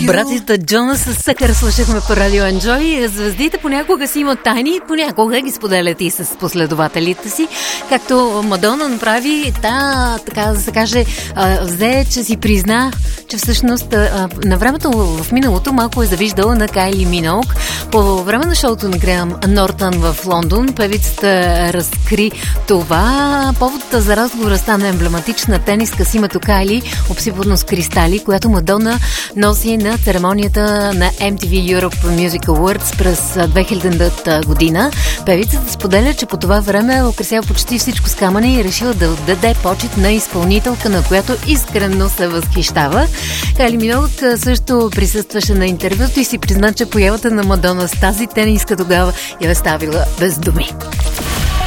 Братята Джонас с Съкър слушахме по Радио Enjoy. Звездите понякога си имат тайни, понякога ги споделят и с последователите си, както Мадона направи, така да се каже, взе, че си призна, че всъщност на времето в миналото малко е завиждала на Кайли Миноуг. По време на шоуто на Греъм Нортън в Лондон певицата разкри това. Повод за разговора стана емблематична тениска с името Кайли, обсипано с кристали, която Мадона носи на церемонията на MTV Europe Music Awards през 2000 година. Певицата споделя, че по това време е украсява почти всичко с камъни и е решила да отдаде почет на изпълнителка, на която искрено се възхищава. Кайли Миноуг също присъстваше на интервюто и си призна, че появата на Мадона с тази тениска тогава я е ставила без думи.